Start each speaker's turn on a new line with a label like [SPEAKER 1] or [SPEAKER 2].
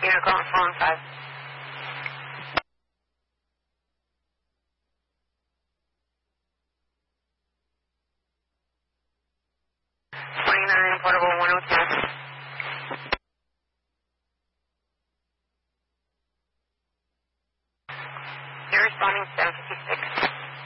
[SPEAKER 1] You're calling 415. 29 Portable 102. You're responding 756.